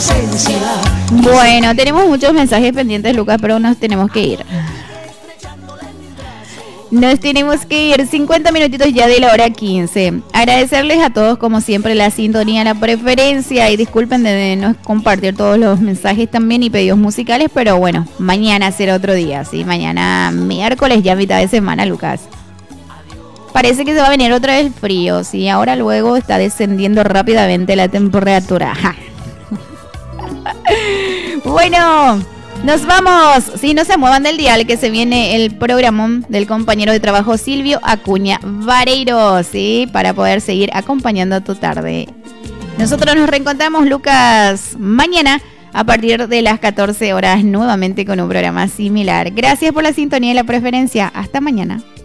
presencia. Bueno, tenemos muchos mensajes pendientes, Lucas, pero nos tenemos que ir. Nos tenemos que ir, 50 minutitos ya de la hora 15. Agradecerles a todos, como siempre, la sintonía, la preferencia. Y disculpen de no compartir todos los mensajes también y pedidos musicales. Pero bueno, mañana será otro día, ¿sí? Mañana miércoles, ya mitad de semana, Lucas. Parece que se va a venir otra vez el frío, ¿sí? Ahora luego está descendiendo rápidamente la temperatura. Bueno, nos vamos. Sí, no se muevan del dial, que se viene el programón del compañero de trabajo Silvio Acuña Vareiro, ¿sí? Para poder seguir acompañando tu tarde. Nosotros nos reencontramos, Lucas, mañana a partir de las 14 horas nuevamente con un programa similar. Gracias por la sintonía y la preferencia. Hasta mañana.